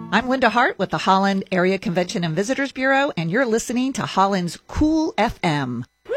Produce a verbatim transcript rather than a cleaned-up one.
I'm Linda Hart with the Holland Area Convention and Visitors Bureau, and you're listening to Holland's Cool F M. Woo!